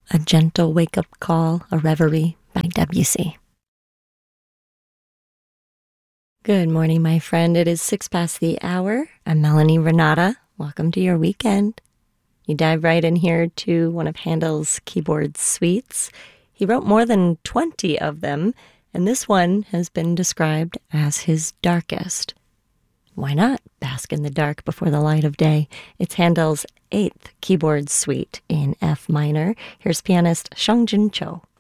A gentle wake-up call, a reverie by Debussy. Good morning, my friend. It is 6 past the hour. I'm Melanie Renata. Welcome to your weekend. You dive right in here to one of Handel's keyboard suites. He wrote more than 20 of them, and this one has been described as his darkest. Why not bask in the dark before the light of day? It's Handel's 8th keyboard suite in F minor. Here's pianist Sung Jin Cho.